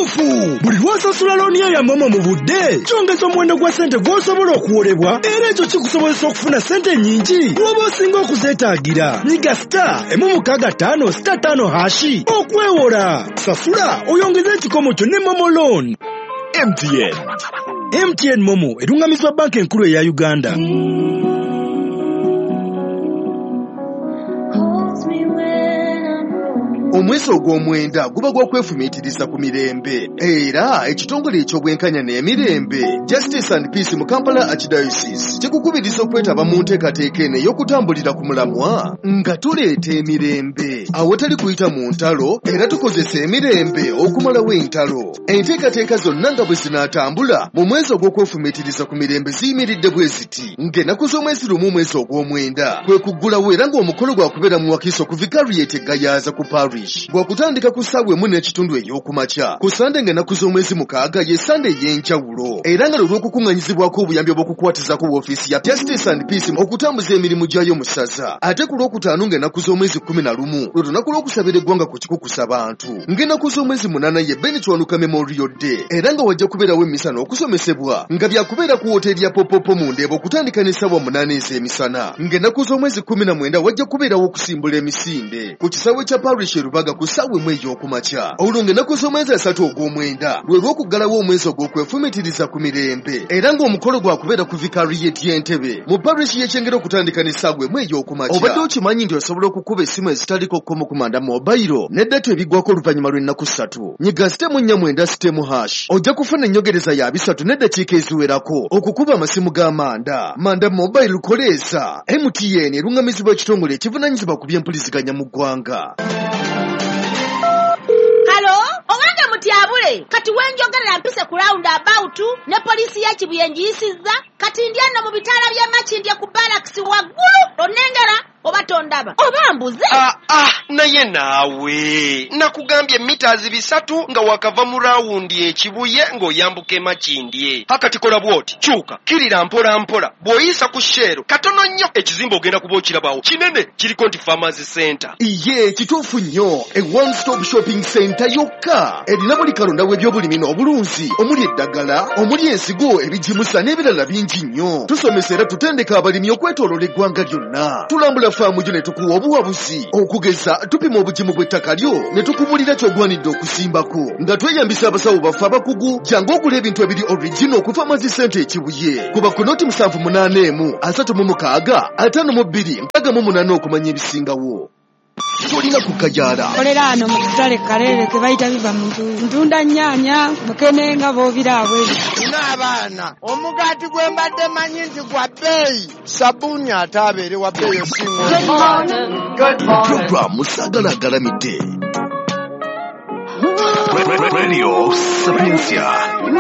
kituufu. Buli lw'osasula looni ya momo mu budde kyongeza omuwendo gwa ssente gw'osobola okuwolebwa, era ekyo kikusobozesa okufuna ssente nnyingi bw'oba osinga okuzeetaagira. Nyiga *165*5 okwewola. Sasula oyongeze ekikomo kyo ne Momo Loan. MTN Momo erungamizibwa banka enkulu eya Uganda. Omwezi ogw'omwenda guba gwa kwefumiitiriza ku mirembe, era ekitongole eky'obwenkanya n'emirembe Justice and Peace mu Kampala Archdiocese kikukubiriza okwetaba mu nteekateeka eno ey'okutambulira ku mulamwa nga tuleeta emirembe awatali kuyita mu ntalo, era tukozesa emirembe okumalawo entalo. Enteekateeka zonna nga bwe zinaatambula mu mwezi ogw'okwefumiitiriza ku mirembe ziyimiridde bwe ziti ng'ennaku z'omwezi lumu omwezi ogw'omwenda kwe kuggulawo, era ng'omukolo gwakubeera mu Wakiso ku Vicariate Gayaza ku Parish gwakutandika ku ssaawa 1:30 ey'okumakya ku Sande ng'ennaku z'omwezi 6 ye Sande ey'enjawulo, era nga lw'okukuŋŋanyizibwako obuyambi obw'okukwatizako woofiisi ya Justice and Peace okutambuza emirimu gyayo mu ssaza. Ate ku Lwokutaano ng'ennaku z'omwezi 11 lwe lunaku lw'okusabira eggwanga ku kikukusa bantu, ng'ennaku z'omwezi 8 ye Ben Kiwanuka Memorial Day, era nga wajja kubeerawo emisana okusomesebwa nga byakubeera ku woteeri ya Popopo mu Ndeeba okutandika n'essaawa 8 ez'emisana, ng'ennaku z'omwezi 19 wajja kubeerawo okusimbula emisinde ku kisaawe kya Parish Rubaga ku ssaawa 1 ey'okumakya. Olwo ng'ennaku z'omwezi 3 ogw'omwenda lwe lw'okuggalawo omwezi ogw'okwefumiitiriza ku mirembe, era ng'omukolo gwakubeera ku Vicariate y'Entebbe mu Parish y'Ekyengera okutandika n'essaawa 1 ey'okumakya. Obadde okimanyi nti osobola okukuba essimu ezitaliko kkomo ku Manda Mobile n'eddata ebiggwako oluvannyuma lw'ennaku 3. Nyiga *4 ojja kufuna ennyongereza ya 3 n'eddakiika eziwerako okukuba amasimu ga Manda. Manda Mobile koleeza MTN erungamizibwa ekitongole ekivunaanyizibwa ku by'empuliziganya mu ggwanga. Halo, owange mutyabule, kati wenjogerera mpise ku roundabout ne poliisi ya Kibuyenji yisizza, kati ndyano mu bitaala bya Makindye ku Barracks waggulu, onengera oba tondaba oba mbuze. Naye naawe nakugambye meters 3 nga wakava mu rawundi ekibuye ng'oyambuka Makindye. Hakati kola bwoti, kyuka kirira mpola mpola, bw'oyisa ku Shero katono nnyo ekizimba ogenda kuba okirabawo kinene kiriko nti Pharmacy Center. Iye kituufu nnyo, a one stop shopping center yokka erina buli kalonda w'ebyobulimi n'obulunzi, omuli eddagala, omuli ensigo, ebijimusa n'ebirala bingi nnyo. Tusomesa era tutendeka abalimi okwetooloola eggwanga lyonna. Tulambula faamu gyo ne tukuwa obuwabuzi, okugeza tupima obugimu bw'ettaka lyo ne tukubulira ky'ogwanidde okusimbako, nga tweyambisa abasawo baffe abakugu. Jangu ogula ebintu ebiri original ku Pharmacy Center ekibuye, kuba ku noti 78365258 okumanya ebisingawo. Tolina kukajaala. Kolera ano mu kusale kalere ke bayita biva mu ntunda nnyaanya mukene nga boobiraabwe. Tuna abaana omugaati gwe mbadde manyi nti gwa bbeeyi, sabbuuni ate abeere wa bbeeyi osinga. Programu Sagala agalamidde. Radio Sapiencia.